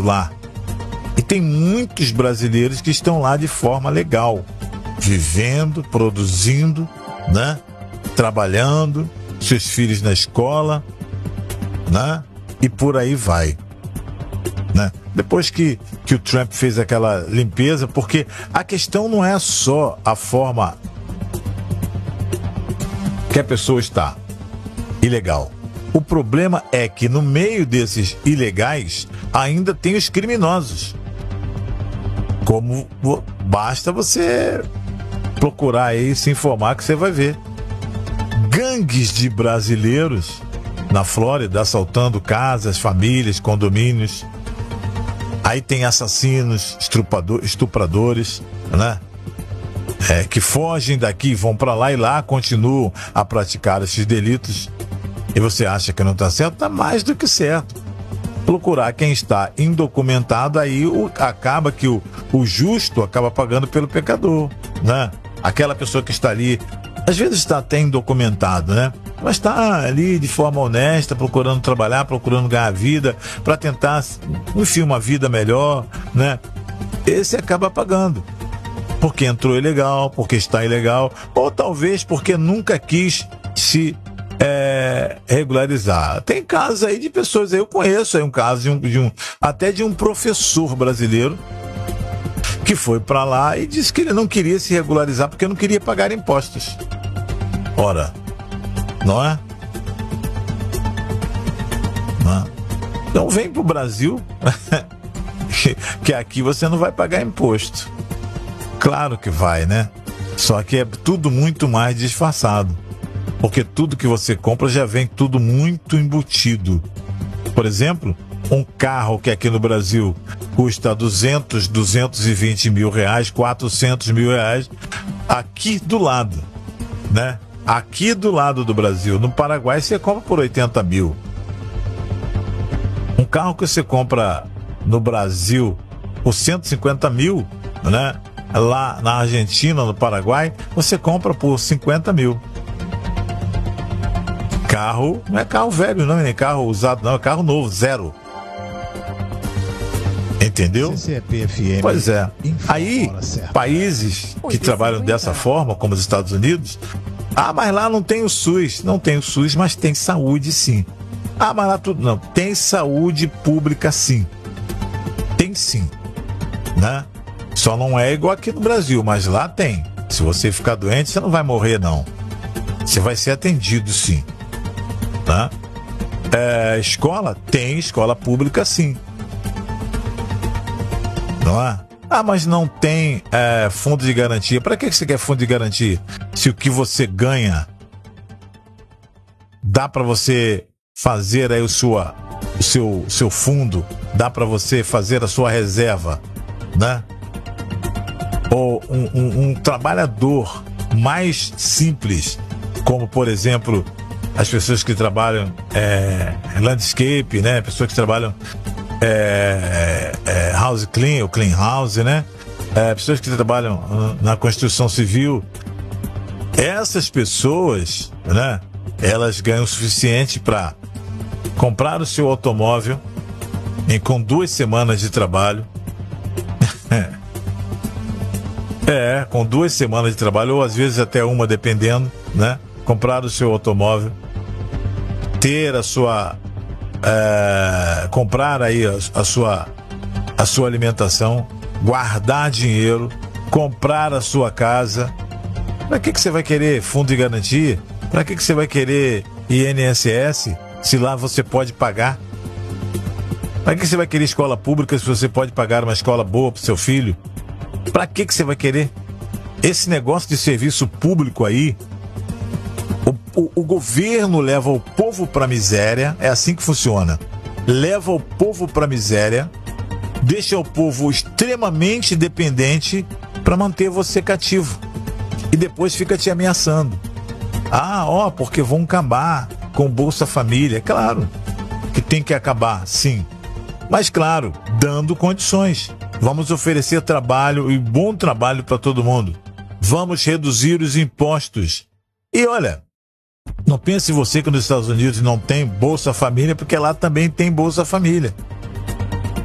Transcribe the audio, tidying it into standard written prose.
lá. E tem muitos brasileiros que estão lá de forma legal, vivendo, produzindo, né? Trabalhando, seus filhos na escola, né? E por aí vai, né? Depois que o Trump fez aquela limpeza, porque a questão não é só a forma que a pessoa está ilegal. O problema é que no meio desses ilegais ainda tem os criminosos. Como basta você procurar aí, se informar, que você vai ver gangues de brasileiros na Flórida assaltando casas, famílias, condomínios. Aí tem assassinos, estupradores, né? Que fogem daqui, vão para lá e lá continuam a praticar esses delitos. E você acha que não está certo? Está mais do que certo. Procurar quem está indocumentado, aí acaba que o justo acaba pagando pelo pecador, né? Aquela pessoa que está ali, às vezes está até indocumentado, né? Mas está ali de forma honesta, procurando trabalhar, procurando ganhar vida, para tentar, enfim, uma vida melhor, né? Esse acaba pagando. Porque entrou ilegal, porque está ilegal, ou talvez porque nunca quis se regularizar. Tem casos aí de pessoas, eu conheço aí um caso até de um professor brasileiro que foi para lá e disse que ele não queria se regularizar porque não queria pagar impostos. Ora, não é? Não é? Então vem pro Brasil que aqui você não vai pagar imposto. Claro que vai, né? Só que é tudo muito mais disfarçado. Porque tudo que você compra já vem tudo muito embutido. Por exemplo, um carro que aqui no Brasil custa 220 mil reais, 400 mil reais, aqui do lado, né? Aqui do lado do Brasil. No Paraguai você compra por 80 mil. Um carro que você compra no Brasil por 150 mil, né? Lá na Argentina, no Paraguai, você compra por 50 mil. Carro, não é carro velho não, nem carro usado não, é carro novo, zero. Entendeu? CCPFM. Pois é. Aí, países que trabalham dessa forma, como os Estados Unidos, mas lá não tem o SUS. Não tem o SUS, mas tem saúde sim. Mas lá tudo não. Tem saúde pública sim. Tem sim. Né? Só não é igual aqui no Brasil, mas lá tem. Se você ficar doente, você não vai morrer não. Você vai ser atendido sim. Né? Escola? Tem escola pública sim. Não é? Mas não tem fundo de garantia. Para que você quer fundo de garantia? Se o que você ganha dá para você fazer aí o seu fundo, dá para você fazer a sua reserva, né? Ou um trabalhador mais simples, como por exemplo as pessoas que trabalham landscape, né? Pessoas que trabalham house clean, ou clean house, né? Pessoas que trabalham na construção civil. Essas pessoas, né? Elas ganham o suficiente para comprar o seu automóvel com 2 semanas de trabalho. Com 2 semanas de trabalho, ou às vezes até uma, dependendo, né? Comprar o seu automóvel, ter a sua comprar aí a sua alimentação, guardar dinheiro, comprar a sua casa. Para que você vai querer fundo de garantia? Para que você vai querer INSS se lá você pode pagar? Para que você vai querer escola pública se você pode pagar uma escola boa para o seu filho? Para que você vai querer? Esse negócio de serviço público aí, o governo leva o povo para a miséria, é assim que funciona. Leva o povo para a miséria, deixa o povo extremamente dependente para manter você cativo. E depois fica te ameaçando. Porque vão acabar com Bolsa Família. Claro que tem que acabar, sim. Mas claro, dando condições. Vamos oferecer trabalho e bom trabalho para todo mundo. Vamos reduzir os impostos. E olha, não pense você que nos Estados Unidos não tem Bolsa Família, porque lá também tem Bolsa Família.